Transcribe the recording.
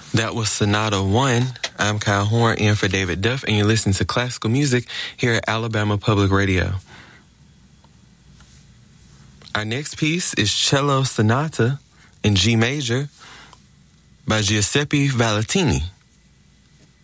That was Sonata 1. I'm Kyle Horn, in for David Duff, and you're listening to classical music here at Alabama Public Radio. Our next piece is Cello Sonata in G major by Giuseppe Valentini.